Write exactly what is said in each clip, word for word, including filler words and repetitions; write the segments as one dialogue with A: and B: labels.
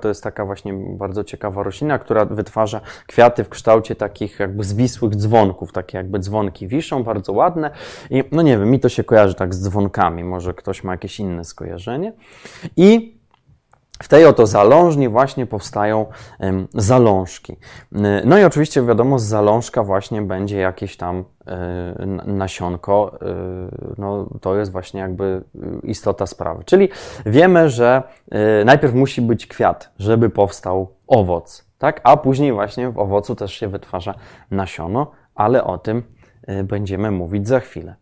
A: to jest taka właśnie bardzo ciekawa roślina, która wytwarza kwiaty w kształcie takich jakby zwisłych dzwonków, takie jakby dzwonki wiszą, bardzo ładne i no nie wiem, mi to się kojarzy tak z dzwonkami, może ktoś ma jakieś inne skojarzenie. I w tej oto zalążni właśnie powstają um, zalążki. No i oczywiście wiadomo, z zalążka właśnie będzie jakieś tam y, nasionko. Y, no, to jest właśnie jakby istota sprawy. Czyli wiemy, że y, najpierw musi być kwiat, żeby powstał owoc, tak? A później właśnie w owocu też się wytwarza nasiono, ale o tym y, będziemy mówić za chwilę.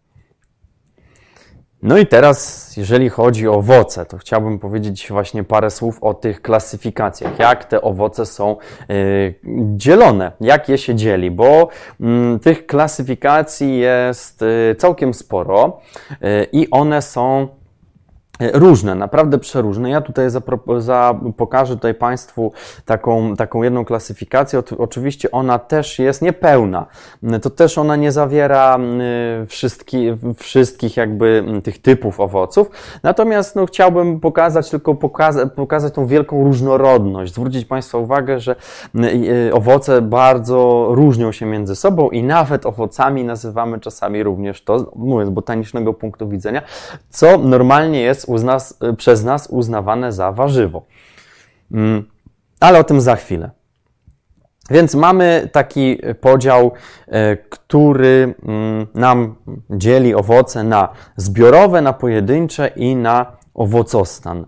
A: No i teraz, jeżeli chodzi o owoce, to chciałbym powiedzieć właśnie parę słów o tych klasyfikacjach, jak te owoce są y, dzielone, jak je się dzieli, bo y, tych klasyfikacji jest y, całkiem sporo y, i one są różne, naprawdę przeróżne. Ja tutaj zapro- za, pokażę tutaj Państwu taką, taką jedną klasyfikację. O, oczywiście ona też jest niepełna. To też ona nie zawiera wszystki, wszystkich jakby tych typów owoców. Natomiast no, chciałbym pokazać tylko pokaza- pokazać tą wielką różnorodność. Zwrócić Państwa uwagę, że owoce bardzo różnią się między sobą i nawet owocami nazywamy czasami również to, mówię, z botanicznego punktu widzenia, co normalnie jest Nas, przez nas uznawane za warzywo. Ale o tym za chwilę. Więc mamy taki podział, który nam dzieli owoce na zbiorowe, na pojedyncze i na owocostan.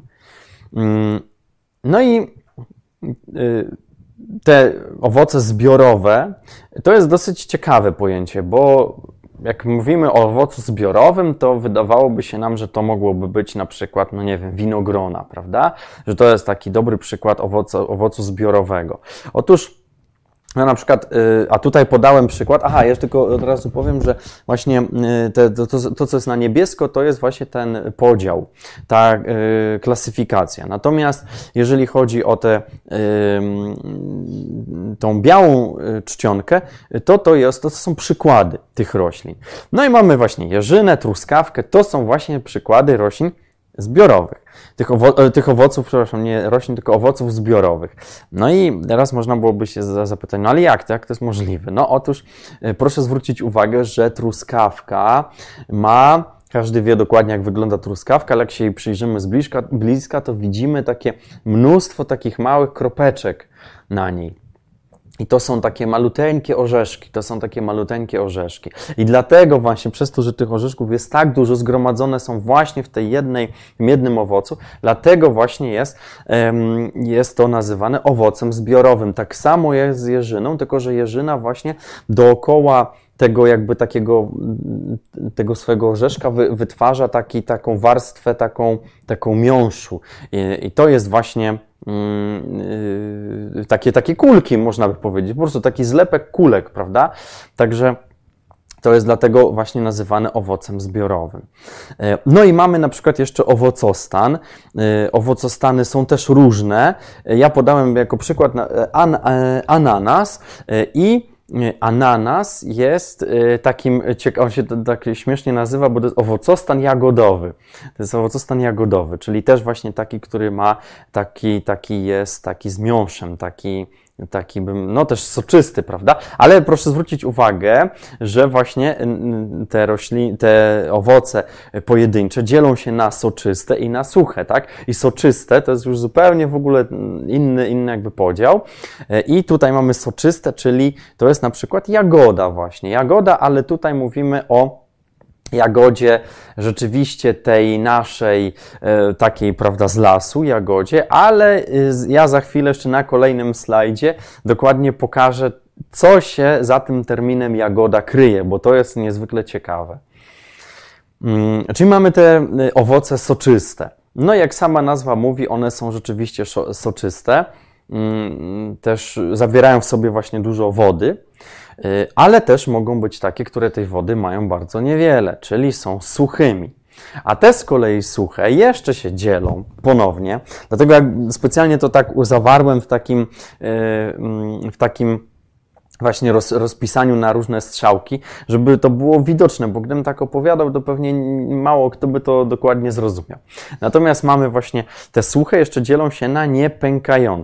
A: No i te owoce zbiorowe to jest dosyć ciekawe pojęcie, bo jak mówimy o owocu zbiorowym, to wydawałoby się nam, że to mogłoby być na przykład, no nie wiem, winogrona, prawda? Że to jest taki dobry przykład owocu, owocu zbiorowego. Otóż, no na przykład, a tutaj podałem przykład, aha, jeszcze tylko od razu powiem, że właśnie te, to, to, to, co jest na niebiesko, to jest właśnie ten podział, ta y, klasyfikacja. Natomiast jeżeli chodzi o tę y, tą białą czcionkę, to to, jest, to są przykłady tych roślin. No i mamy właśnie jeżynę, truskawkę, to są właśnie przykłady roślin zbiorowych. Tych, owo- tych owoców, przepraszam, nie roślin, tylko owoców zbiorowych. No i teraz można byłoby się zapytać, no ale jak to, jak to jest możliwe? No otóż proszę zwrócić uwagę, że truskawka ma, każdy wie dokładnie jak wygląda truskawka, ale jak się jej przyjrzymy z bliska, bliska, to widzimy takie mnóstwo takich małych kropeczek na niej. I to są takie maluteńkie orzeszki, to są takie maluteńkie orzeszki. I dlatego właśnie przez to, że tych orzeszków jest tak dużo, zgromadzone są właśnie w tej jednej, w jednym owocu, dlatego właśnie jest, um, jest to nazywane owocem zbiorowym. Tak samo jest z jeżyną, tylko że jeżyna właśnie dookoła tego jakby takiego, tego swojego orzeszka wy, wytwarza taki, taką warstwę, taką, taką miąższu. I, i to jest właśnie Yy, takie, takie kulki, można by powiedzieć, po prostu taki zlepek kulek, prawda? Także to jest dlatego właśnie nazywane owocem zbiorowym. No i mamy na przykład jeszcze owocostan. Owocostany są też różne. Ja podałem jako przykład an, ananas i ananas jest takim, on się tak śmiesznie nazywa, bo to jest owocostan jagodowy. To jest owocostan jagodowy, czyli też właśnie taki, który ma taki, taki jest, taki z miąższem, taki, taki bym, no też soczysty, prawda? Ale proszę zwrócić uwagę, że właśnie te rośliny, te owoce pojedyncze dzielą się na soczyste i na suche, tak? I soczyste to jest już zupełnie w ogóle inny, inny jakby podział. I tutaj mamy soczyste, czyli to jest na przykład jagoda właśnie. Jagoda, ale tutaj mówimy o jagodzie rzeczywiście tej naszej e, takiej, prawda, z lasu jagodzie, ale e, ja za chwilę jeszcze na kolejnym slajdzie dokładnie pokażę, co się za tym terminem jagoda kryje, bo to jest niezwykle ciekawe. Mm, czyli mamy te owoce soczyste. No jak sama nazwa mówi, one są rzeczywiście soczyste, mm, też zawierają w sobie właśnie dużo wody, ale też mogą być takie, które tej wody mają bardzo niewiele, czyli są suchymi. A te z kolei suche jeszcze się dzielą ponownie, dlatego jak specjalnie to tak zawarłem w takim, w takim właśnie roz, rozpisaniu na różne strzałki, żeby to było widoczne, bo gdybym tak opowiadał, to pewnie mało kto by to dokładnie zrozumiał. Natomiast mamy właśnie te suche, jeszcze dzielą się na niepękające.